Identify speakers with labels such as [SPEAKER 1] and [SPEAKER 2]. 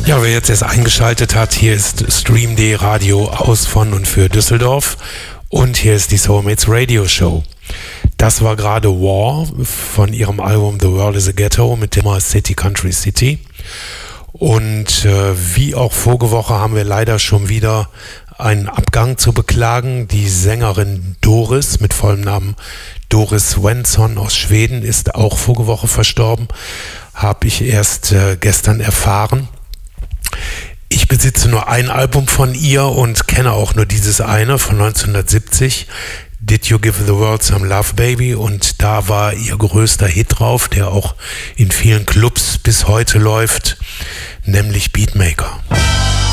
[SPEAKER 1] Ja, wer jetzt erst eingeschaltet hat, hier ist Stream.de Radio aus, von und für Düsseldorf und hier ist die Soulmates Radio Show. Das war gerade War von ihrem Album The World is a Ghetto mit dem Thema City Country City. Und wie auch vorige Woche haben wir leider schon wieder einen Abgang zu beklagen. Die Sängerin Doris mit vollem Namen Doris Svensson aus Schweden ist auch vorige Woche verstorben. Habe ich erst gestern erfahren. Ich besitze nur ein Album von ihr und kenne auch nur dieses eine von 1970. Did You Give the World Some Love, Baby? Und da war ihr größter Hit drauf, der auch in vielen Clubs bis heute läuft, nämlich Beatmaker.